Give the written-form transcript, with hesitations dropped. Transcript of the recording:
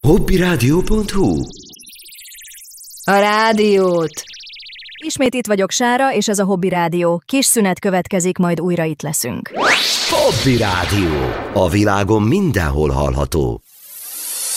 Hobbyradio.hu. A rádiót! Ismét itt vagyok, Sára, és ez a Hobby Rádió. Kis szünet következik, majd újra itt leszünk. Hobby Rádió. A világon mindenhol hallható.